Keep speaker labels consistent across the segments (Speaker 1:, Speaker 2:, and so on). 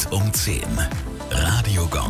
Speaker 1: um 10. Radio Gong.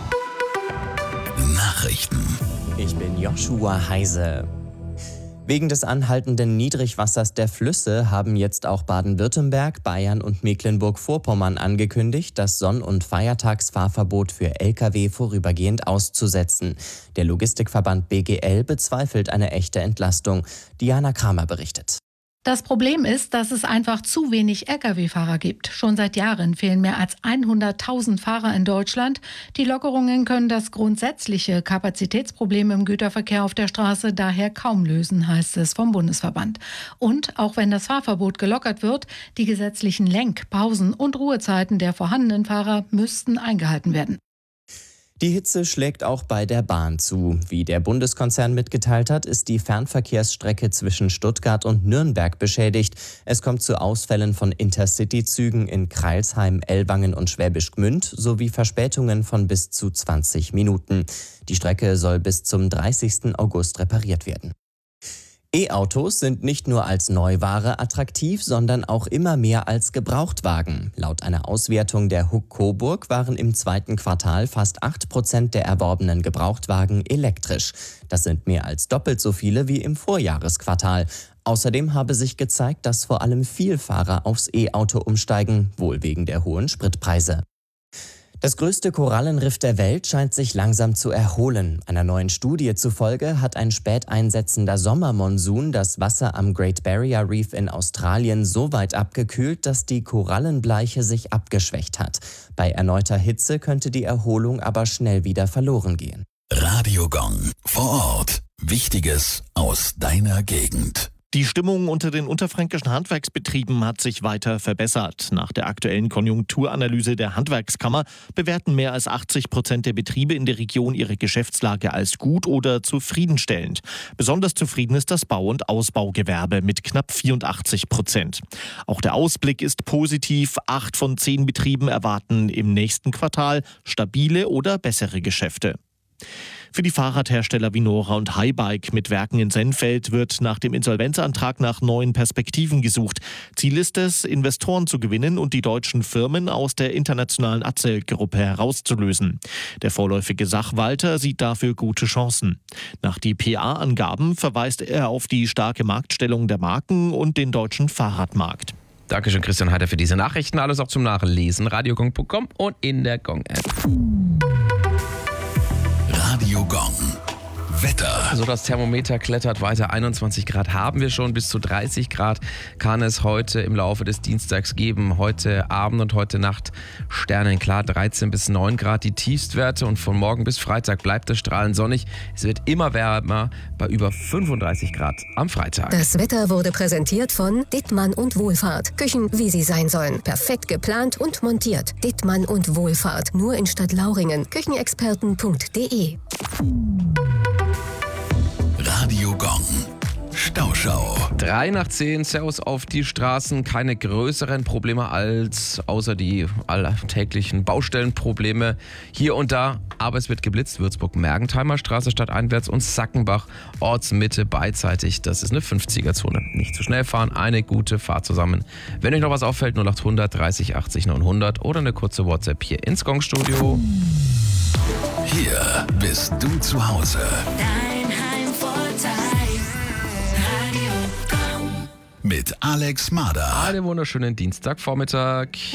Speaker 1: Nachrichten.
Speaker 2: Ich bin Joshua Heise. Wegen des anhaltenden Niedrigwassers der Flüsse haben jetzt auch Baden-Württemberg, Bayern und Mecklenburg-Vorpommern angekündigt, das Sonn- und Feiertagsfahrverbot für Lkw vorübergehend auszusetzen. Der Logistikverband BGL bezweifelt eine echte Entlastung. Diana Kramer berichtet.
Speaker 3: Das Problem ist, dass es einfach zu wenig Lkw-Fahrer gibt. Schon seit Jahren fehlen mehr als 100.000 Fahrer in Deutschland. Die Lockerungen können das grundsätzliche Kapazitätsproblem im Güterverkehr auf der Straße daher kaum lösen, heißt es vom Bundesverband. Und auch wenn das Fahrverbot gelockert wird, die gesetzlichen Lenk-, Pausen- und Ruhezeiten der vorhandenen Fahrer müssten eingehalten werden.
Speaker 2: Die Hitze schlägt auch bei der Bahn zu. Wie der Bundeskonzern mitgeteilt hat, ist die Fernverkehrsstrecke zwischen Stuttgart und Nürnberg beschädigt. Es kommt zu Ausfällen von Intercity-Zügen in Crailsheim, Ellwangen und Schwäbisch Gmünd sowie Verspätungen von bis zu 20 Minuten. Die Strecke soll bis zum 30. August repariert werden. E-Autos sind nicht nur als Neuware attraktiv, sondern auch immer mehr als Gebrauchtwagen. Laut einer Auswertung der HUK Coburg waren im zweiten Quartal fast 8% der erworbenen Gebrauchtwagen elektrisch. Das sind mehr als doppelt so viele wie im Vorjahresquartal. Außerdem habe sich gezeigt, dass vor allem Vielfahrer aufs E-Auto umsteigen, wohl wegen der hohen Spritpreise. Das größte Korallenriff der Welt scheint sich langsam zu erholen. Einer neuen Studie zufolge hat ein spät einsetzender Sommermonsun das Wasser am Great Barrier Reef in Australien so weit abgekühlt, dass die Korallenbleiche sich abgeschwächt hat. Bei erneuter Hitze könnte die Erholung aber schnell wieder verloren gehen.
Speaker 1: Radio Gong. Vor Ort. Wichtiges aus deiner Gegend.
Speaker 4: Die Stimmung unter den unterfränkischen Handwerksbetrieben hat sich weiter verbessert. Nach der aktuellen Konjunkturanalyse der Handwerkskammer bewerten mehr als 80% der Betriebe in der Region ihre Geschäftslage als gut oder zufriedenstellend. Besonders zufrieden ist das Bau- und Ausbaugewerbe mit knapp 84%. Auch der Ausblick ist positiv. 8 von 10 Betrieben erwarten im nächsten Quartal stabile oder bessere Geschäfte. Für die Fahrradhersteller Vinora und Highbike mit Werken in Sennfeld wird nach dem Insolvenzantrag nach neuen Perspektiven gesucht. Ziel ist es, Investoren zu gewinnen und die deutschen Firmen aus der internationalen Atzel-Gruppe herauszulösen. Der vorläufige Sachwalter sieht dafür gute Chancen. Nach dpa-Angaben verweist er auf die starke Marktstellung der Marken und den deutschen Fahrradmarkt.
Speaker 5: Dankeschön, Christian Heider, für diese Nachrichten. Alles auch zum Nachlesen. radiogong.com und in der Gong-App.
Speaker 1: Radio Gong. Wetter.
Speaker 5: Also das Thermometer klettert weiter. 21 Grad haben wir schon. Bis zu 30 Grad kann es heute im Laufe des Dienstags geben. Heute Abend und heute Nacht sternenklar 13 bis 9 Grad die Tiefstwerte. Und von morgen bis Freitag bleibt es strahlend sonnig. Es wird immer wärmer bei über 35 Grad am Freitag.
Speaker 6: Das Wetter wurde präsentiert von Dittmann und Wohlfahrt. Küchen, wie sie sein sollen. Perfekt geplant und montiert. Dittmann und Wohlfahrt. Nur in Stadtlauringen. Küchenexperten.de.
Speaker 1: Radio Gong. Stauschau.
Speaker 5: 3 nach 10, Servus auf die Straßen. Keine größeren Probleme außer die alltäglichen Baustellenprobleme hier und da. Aber es wird geblitzt. Würzburg-Mergentheimer Straße stadteinwärts und Sackenbach Ortsmitte beidseitig. Das ist eine 50er-Zone. Nicht zu schnell fahren, eine gute Fahrt zusammen. Wenn euch noch was auffällt, 0800 30 80 900 oder eine kurze WhatsApp hier ins Gong-Studio.
Speaker 1: Hier bist du zu Hause.
Speaker 7: Dein Heimvorteil. Radio Gong.
Speaker 1: Mit Alex Mader.
Speaker 5: Einen wunderschönen Dienstagvormittag.